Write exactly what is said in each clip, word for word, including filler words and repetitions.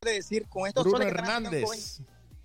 decir, con estos Bruno soles que Hernández.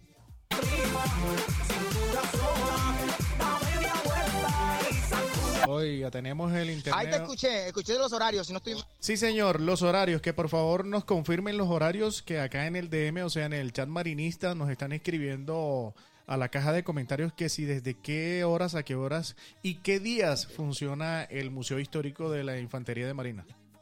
Oiga, tenemos el internet. Ahí te escuché, escuché de los horarios, si no estoy... Sí, señor, los horarios, que por favor nos confirmen los horarios que acá en el D M, o sea, en el chat marinista, nos están escribiendo a la caja de comentarios que si desde qué horas a qué horas y qué días funciona el Museo Histórico de la Infantería de Marina.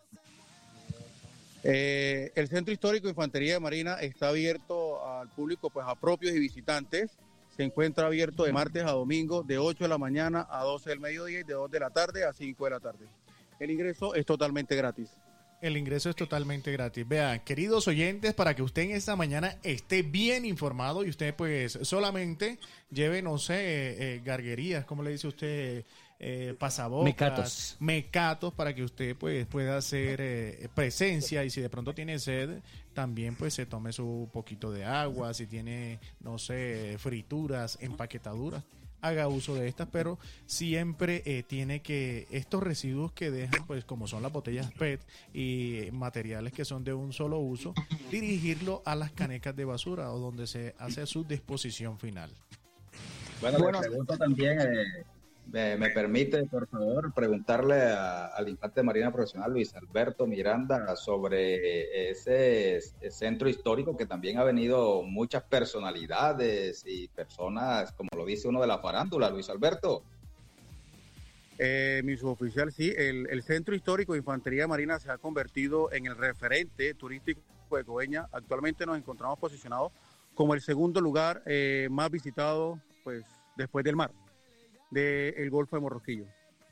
Eh, el Centro Histórico de Infantería de Marina está abierto al público, pues a propios y visitantes. Se encuentra abierto de martes a domingo de ocho de la mañana a doce del mediodía y de dos de la tarde a cinco de la tarde. El ingreso es totalmente gratis. El ingreso es totalmente gratis. Vean, queridos oyentes, para que usted en esta mañana esté bien informado y usted pues solamente lleve, no sé, eh, garguerías, como le dice usted, eh, pasabocas, mecatos. mecatos, para que usted pues pueda hacer eh, presencia y si de pronto tiene sed, también pues se tome su poquito de agua, si tiene, no sé, frituras, empaquetaduras, haga uso de estas, pero siempre eh, tiene que, estos residuos que dejan, pues como son las botellas P E T y materiales que son de un solo uso, dirigirlo a las canecas de basura o donde se hace su disposición final. Bueno, bueno, le pregunto también, eh, me, me permite, por favor, preguntarle a, al infante de Marina profesional Luis Alberto Miranda sobre ese, ese centro histórico que también ha venido muchas personalidades y personas, como lo dice uno de la farándula, Luis Alberto. Eh, mi suboficial, sí, el, el Centro Histórico de Infantería Marina se ha convertido en el referente turístico de Coveñas. Actualmente nos encontramos posicionados como el segundo lugar eh, más visitado, pues, después del mar, del Golfo de Morrosquillo.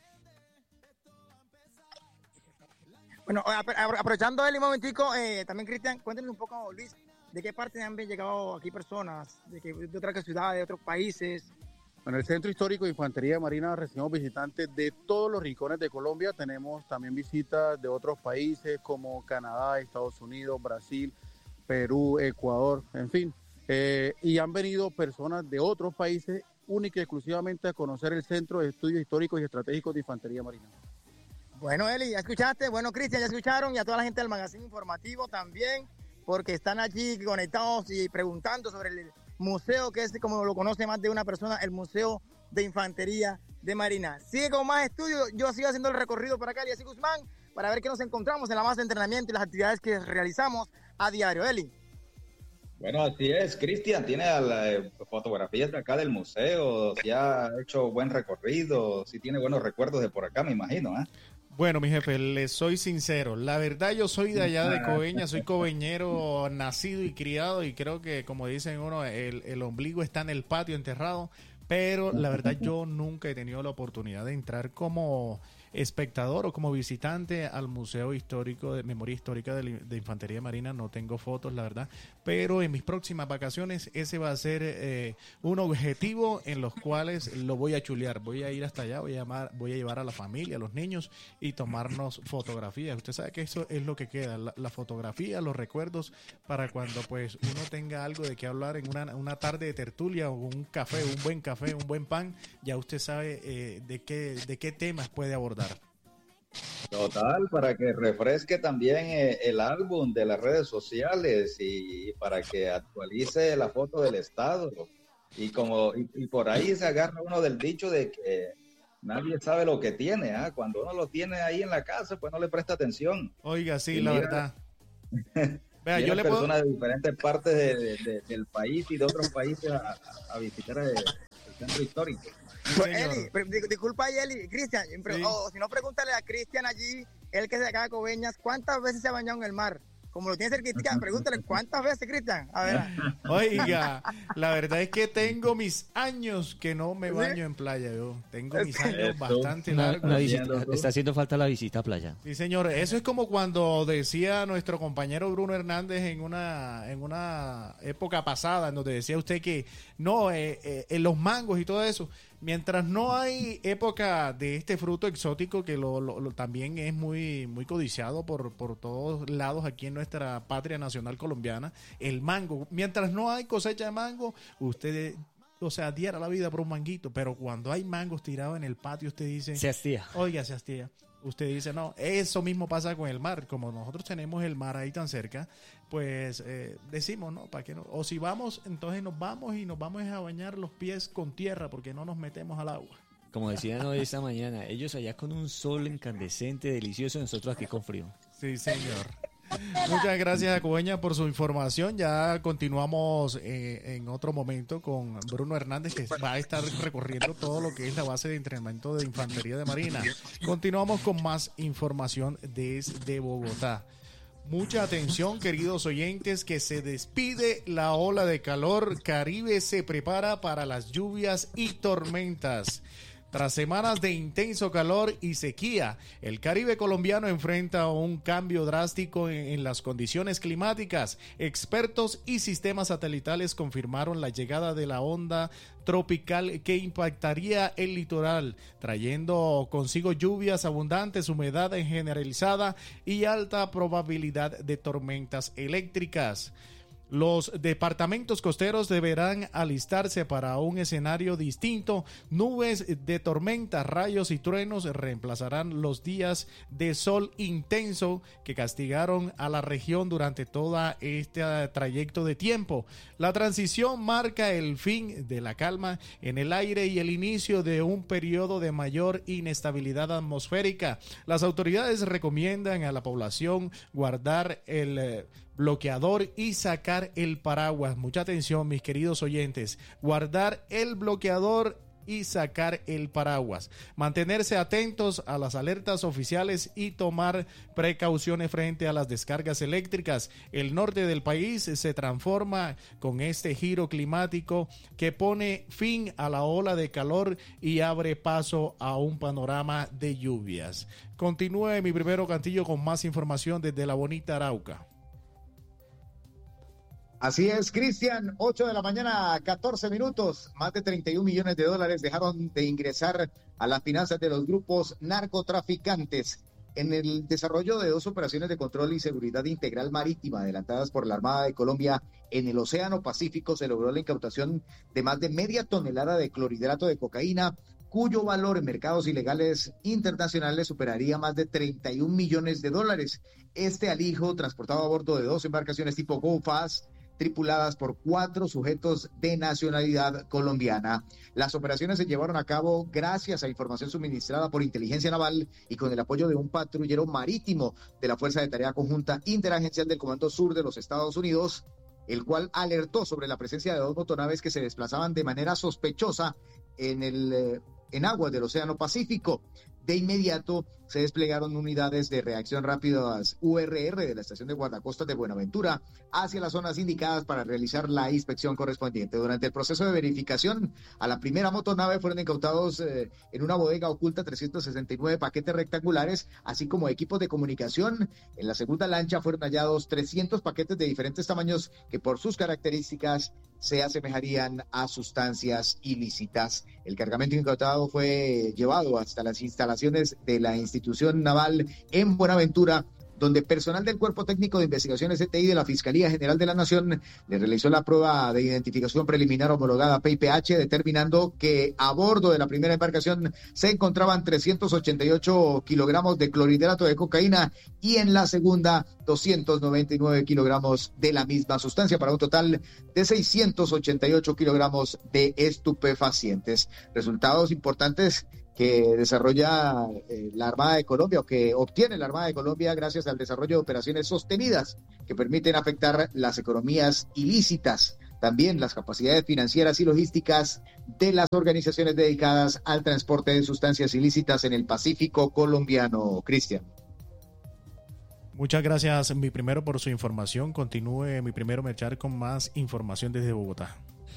Bueno, aprovechando él un momentico, eh, también Cristian, cuéntenos un poco, Luis, ¿de qué parte han llegado aquí personas? ¿De, qué, de otras ciudades, de otros países? En el Centro Histórico de Infantería Marina recibimos visitantes de todos los rincones de Colombia. Tenemos también visitas de otros países como Canadá, Estados Unidos, Brasil, Perú, Ecuador, en fin. Eh, y han venido personas de otros países única y exclusivamente a conocer el Centro de Estudios Históricos y Estratégicos de Infantería Marina. Bueno, Eli, ya escuchaste. Bueno, Cristian, ya escucharon. Y a toda la gente del magazine informativo también, porque están allí conectados y preguntando sobre el museo, que es, como lo conoce más de una persona, el Museo de Infantería de Marina. Sigue con más estudios. Yo sigo haciendo el recorrido por acá, Eliezer Guzmán, para ver qué nos encontramos en la masa de entrenamiento y las actividades que realizamos a diario. Eli. Bueno, así es, Cristian, tiene eh, fotografías de acá del museo, si ha hecho buen recorrido, si tiene buenos recuerdos de por acá, me imagino, ¿eh? Bueno, mi jefe, les soy sincero, la verdad yo soy de allá de Coveñas, soy coveñero nacido y criado y creo que, como dicen uno, el, el ombligo está en el patio enterrado, pero la verdad yo nunca he tenido la oportunidad de entrar como espectador o como visitante al Museo Histórico de Memoria Histórica de, de Infantería Marina. No tengo fotos, la verdad, pero en mis próximas vacaciones ese va a ser eh, un objetivo en los cuales lo voy a chulear. Voy a ir hasta allá, voy a, llamar, voy a llevar a la familia, a los niños y tomarnos fotografías. Usted sabe que eso es lo que queda, la, la fotografía, los recuerdos para cuando pues uno tenga algo de qué hablar en una, una tarde de tertulia o un café, un buen café, un buen pan, ya usted sabe eh, de qué, de qué temas puede abordar. Total, para que refresque también eh, el álbum de las redes sociales y para que actualice la foto del estado y como y, y por ahí se agarra uno del dicho de que nadie sabe lo que tiene, ¿eh? Cuando uno lo tiene ahí en la casa, pues no le presta atención. Oiga, sí, y la mira, verdad. Vea, yo le personas puedo... de diferentes partes de, de, de, del país y de otros países a, a, a visitar el, el centro histórico. Pues Eli, pero, disculpa ahí, Eli, Cristian, sí. O si no, pregúntale a Cristian allí, él que se acaba de Coveñas, ¿cuántas veces se ha bañado en el mar? Como lo tiene cerquita, pregúntale cuántas veces, Cristian. A ver. Oiga, la verdad es que tengo mis años que no me baño ¿sí? en playa. Yo tengo mis años Eso. bastante largos. Una visita, está haciendo falta la visita a playa. Sí, señor. Eso es como cuando decía nuestro compañero Bruno Hernández en una en una época pasada, en donde decía usted que no, eh, eh, en los mangos y todo eso. Mientras no hay época de este fruto exótico que lo, lo, lo también es muy muy codiciado por, por todos lados aquí en nuestra patria nacional colombiana, el mango. Mientras no hay cosecha de mango, usted, o sea, diera la vida por un manguito, pero cuando hay mangos tirados en el patio, usted dice... Se hastía. Oiga, se hastía. usted dice, no, eso mismo pasa con el mar. Como nosotros tenemos el mar ahí tan cerca, pues eh, decimos, no, ¿para qué no? O si vamos, entonces nos vamos y nos vamos a bañar los pies con tierra porque no nos metemos al agua. Como decían hoy esta mañana, ellos allá con un sol incandescente, delicioso, nosotros aquí con frío. Sí, señor. Muchas gracias, Cubeña, por su información. Ya continuamos eh, en otro momento con Bruno Hernández, que va a estar recorriendo todo lo que es la base de entrenamiento de Infantería de Marina. Continuamos con más información desde Bogotá. Mucha atención, queridos oyentes, que se despide la ola de calor. Caribe se prepara para las lluvias y tormentas. Tras semanas de intenso calor y sequía, el Caribe colombiano enfrenta un cambio drástico en, en las condiciones climáticas. Expertos y sistemas satelitales confirmaron la llegada de la onda tropical que impactaría el litoral, trayendo consigo lluvias abundantes, humedad generalizada y alta probabilidad de tormentas eléctricas. Los departamentos costeros deberán alistarse para un escenario distinto. Nubes de tormenta, rayos y truenos reemplazarán los días de sol intenso que castigaron a la región durante todo este trayecto de tiempo. La transición marca el fin de la calma en el aire y el inicio de un periodo de mayor inestabilidad atmosférica. Las autoridades recomiendan a la población guardar el eh, bloqueador y sacar el paraguas. Mucha atención, mis queridos oyentes. Guardar el bloqueador y sacar el paraguas. Mantenerse atentos a las alertas oficiales y tomar precauciones frente a las descargas eléctricas. El norte del país se transforma con este giro climático que pone fin a la ola de calor y abre paso a un panorama de lluvias. Continúe mi primero Cantillo con más información desde la bonita Arauca. Así es, Cristian, ocho de la mañana, catorce minutos, más de treinta y un millones de dólares dejaron de ingresar a las finanzas de los grupos narcotraficantes en el desarrollo de dos operaciones de control y seguridad integral marítima adelantadas por la Armada de Colombia en el Océano Pacífico. Se logró la incautación de más de media tonelada de clorhidrato de cocaína, cuyo valor en mercados ilegales internacionales superaría más de treinta y un millones de dólares. Este alijo, transportado a bordo de dos embarcaciones tipo Go Fast, tripuladas por cuatro sujetos de nacionalidad colombiana. Las operaciones se llevaron a cabo gracias a información suministrada por Inteligencia Naval y con el apoyo de un patrullero marítimo de la Fuerza de Tarea Conjunta Interagencial del Comando Sur de los Estados Unidos, el cual alertó sobre la presencia de dos motonaves que se desplazaban de manera sospechosa en el en aguas del Océano Pacífico. De inmediato se desplegaron unidades de reacción rápidas U R R de la estación de guardacostas de Buenaventura hacia las zonas indicadas para realizar la inspección correspondiente. Durante el proceso de verificación a la primera motonave fueron incautados eh, en una bodega oculta trescientos sesenta y nueve paquetes rectangulares, así como equipos de comunicación. En la segunda lancha fueron hallados trescientos paquetes de diferentes tamaños que por sus características se asemejarían a sustancias ilícitas. El cargamento incautado fue llevado hasta las instalaciones de la institución naval en Buenaventura, donde personal del Cuerpo Técnico de Investigaciones C T I de la Fiscalía General de la Nación le realizó la prueba de identificación preliminar homologada P I P H, determinando que a bordo de la primera embarcación se encontraban trescientos ochenta y ocho kilogramos de clorhidrato de cocaína y en la segunda doscientos noventa y nueve kilogramos de la misma sustancia, para un total de seiscientos ochenta y ocho kilogramos de estupefacientes. Resultados importantes que desarrolla eh, la Armada de Colombia, o que obtiene la Armada de Colombia gracias al desarrollo de operaciones sostenidas que permiten afectar las economías ilícitas, también las capacidades financieras y logísticas de las organizaciones dedicadas al transporte de sustancias ilícitas en el Pacífico colombiano. Cristian. Muchas gracias, mi primero, por su información. Continúe, mi primero, Melchor, con más información desde Bogotá.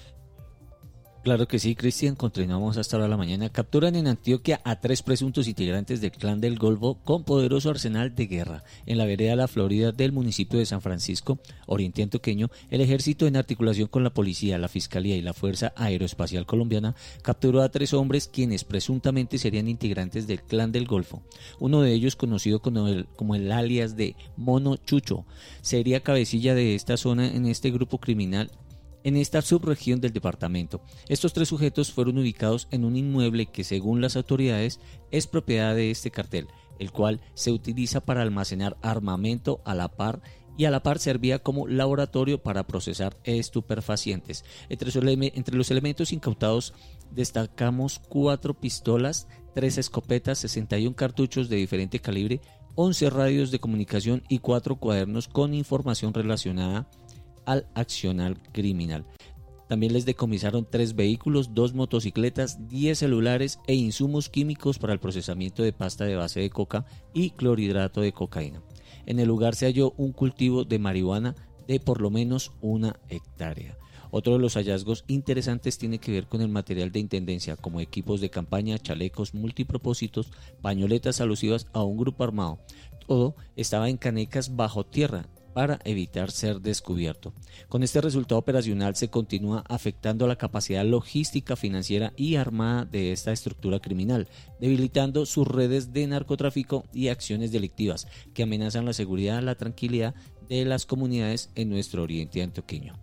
Claro que sí, Cristian, continuamos hasta ahora de la mañana. Capturan en Antioquia a tres presuntos integrantes del Clan del Golfo con poderoso arsenal de guerra. En la vereda La Florida del municipio de San Francisco, oriente antioqueño, el ejército, en articulación con la policía, la fiscalía y la Fuerza Aeroespacial Colombiana, capturó a tres hombres quienes presuntamente serían integrantes del Clan del Golfo. Uno de ellos, conocido como el, como el alias de Mono Chucho, sería cabecilla de esta zona en este grupo criminal en esta subregión del departamento. Estos tres sujetos fueron ubicados en un inmueble que, según las autoridades, es propiedad de este cartel. el cual se utiliza para almacenar armamento a la par y a la par servía como laboratorio para procesar estupefacientes. Entre, su, entre los elementos incautados destacamos cuatro pistolas, tres escopetas, sesenta y uno cartuchos de diferente calibre, once radios de comunicación y cuatro cuadernos con información relacionada al accionar criminal. También les decomisaron tres vehículos, dos motocicletas, diez celulares e insumos químicos para el procesamiento de pasta de base de coca y clorhidrato de cocaína. En el lugar se halló un cultivo de marihuana de por lo menos una hectárea. Otro de los hallazgos interesantes tiene que ver con el material de intendencia, como equipos de campaña, chalecos multipropósitos, pañoletas alusivas a un grupo armado. Todo estaba en canecas bajo tierra para evitar ser descubierto. Con este resultado operacional se continúa afectando la capacidad logística, financiera y armada de esta estructura criminal, debilitando sus redes de narcotráfico y acciones delictivas que amenazan la seguridad y la tranquilidad de las comunidades en nuestro oriente antioqueño.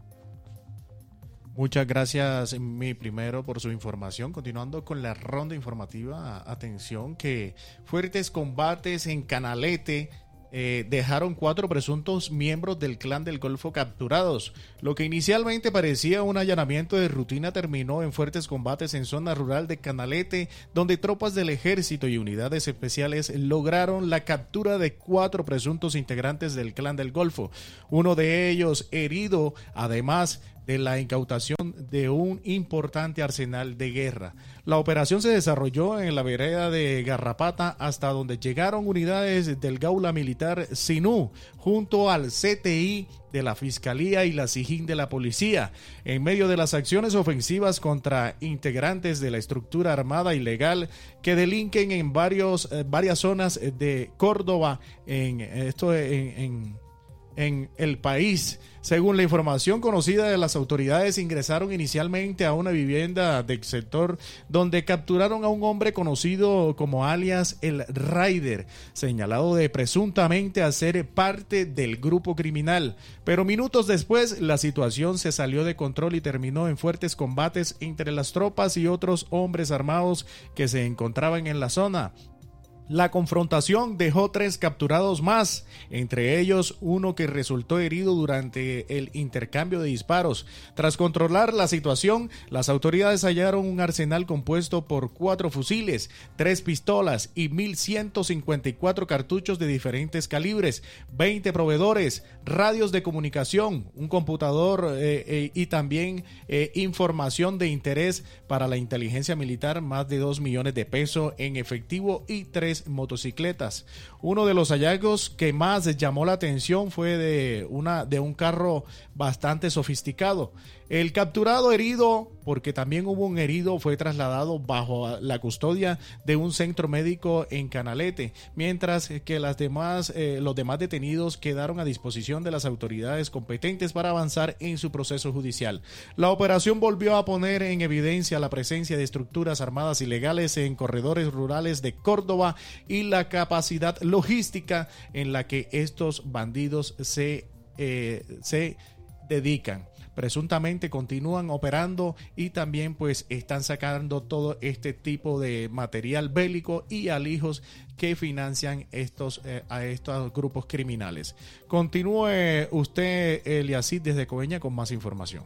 Muchas gracias, mi primero, por su información. Continuando con la ronda informativa, atención que fuertes combates en Canalete Eh, dejaron cuatro presuntos miembros del Clan del Golfo capturados. Lo que inicialmente parecía un allanamiento de rutina terminó en fuertes combates en zona rural de Canalete, donde tropas del ejército y unidades especiales lograron la captura de cuatro presuntos integrantes del Clan del Golfo. Uno de ellos herido, además de la incautación de un importante arsenal de guerra. La operación se desarrolló en la vereda de Garrapata, hasta donde llegaron unidades del Gaula Militar Sinú, junto al C T I de la Fiscalía y la SIJIN de la Policía, en medio de las acciones ofensivas contra integrantes de la estructura armada ilegal que delinquen en varios, eh, varias zonas de Córdoba, en esto en, en en el país. Según la información conocida de las autoridades, ingresaron inicialmente a una vivienda del sector donde capturaron a un hombre conocido como alias El Raider, señalado de presuntamente hacer parte del grupo criminal. Pero minutos después la situación se salió de control y terminó en fuertes combates entre las tropas y otros hombres armados que se encontraban en la zona. La confrontación dejó tres capturados más, entre ellos uno que resultó herido durante el intercambio de disparos. Tras controlar la situación, las autoridades hallaron un arsenal compuesto por cuatro fusiles, tres pistolas y mil ciento cincuenta y cuatro cartuchos de diferentes calibres, veinte proveedores, radios de comunicación, un computador eh, eh, y también eh, información de interés para la inteligencia militar, más de dos millones de pesos en efectivo y tres motocicletas. Uno de los hallazgos que más llamó la atención fue de, una, de un carro bastante sofisticado. El capturado herido, porque también hubo un herido, fue trasladado bajo la custodia de un centro médico en Canalete, mientras que las demás, eh, los demás detenidos quedaron a disposición de las autoridades competentes para avanzar en su proceso judicial. La operación volvió a poner en evidencia la presencia de estructuras armadas ilegales en corredores rurales de Córdoba y la capacidad logística en la que estos bandidos se, eh, se dedican. Presuntamente continúan operando y también pues están sacando todo este tipo de material bélico y alijos que financian estos eh, a estos grupos criminales. Continúe usted, Eliasid, desde Coveñas con más información.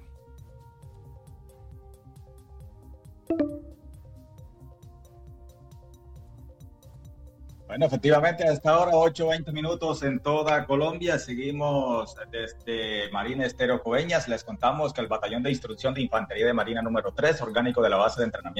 Bueno, efectivamente, a esta hora, ocho veinte minutos en toda Colombia. Seguimos desde Marina Estero Coveñas. Les contamos que el Batallón de Instrucción de Infantería de Marina número tres, orgánico de la base de entrenamiento